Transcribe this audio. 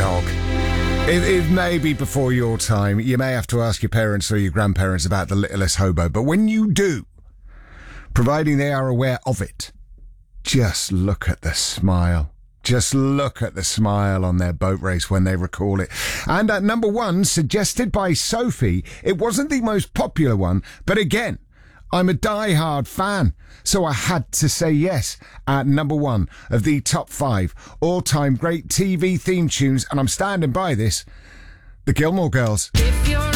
dog. It may be before your time. You may have to ask your parents or your grandparents about the littlest hobo. But when you do, providing they are aware of it, just look at the smile. Just look at the smile on their boat race when they recall it. And at number 1, suggested by Sophie, it wasn't the most popular one, but again, I'm a die-hard fan, so I had to say yes at number 1 of the top 5 all-time great TV theme tunes, and I'm standing by this, the Gilmore Girls.